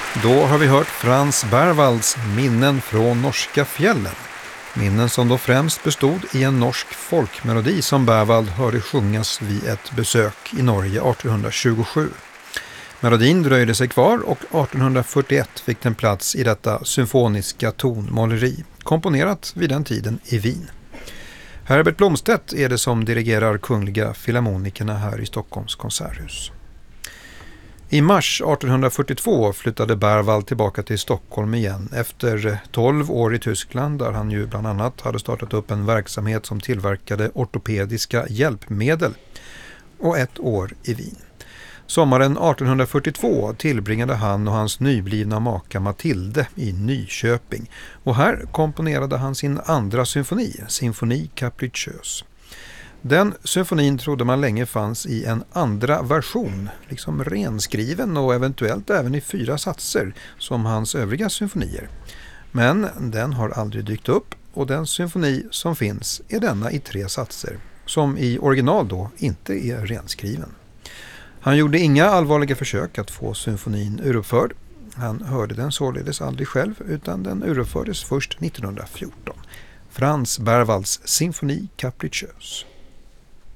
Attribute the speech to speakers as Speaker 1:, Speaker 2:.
Speaker 1: Då har vi hört Frans Berwalds Minnen från norska fjällen. Minnen som då främst bestod i en norsk folkmelodi som Berwald hörde sjungas vid ett besök i Norge 1827. Melodin dröjde sig kvar och 1841 fick den plats i detta symfoniska tonmåleri, komponerat vid den tiden i Wien. Herbert Blomstedt är det som dirigerar Kungliga Filharmonikerna här i Stockholms konserthus. I mars 1842 flyttade Berwald tillbaka till Stockholm igen efter 12 år i Tyskland där han ju bland annat hade startat upp en verksamhet som tillverkade ortopediska hjälpmedel och 1 år i Wien. Sommaren 1842 tillbringade han och hans nyblivna maka Matilde i Nyköping och här komponerade han sin andra symfoni, Symphony Capricieuse. Den symfonin trodde man länge fanns i en andra version, liksom renskriven och eventuellt även i 4 satser som hans övriga symfonier. Men den har aldrig dykt upp och den symfoni som finns är denna i 3 satser, som i original då inte är renskriven. Han gjorde inga allvarliga försök att få symfonin uruppförd. Han hörde den således aldrig själv utan den uruppfördes först 1914. Frans Berwalds Symphony Capricieuse.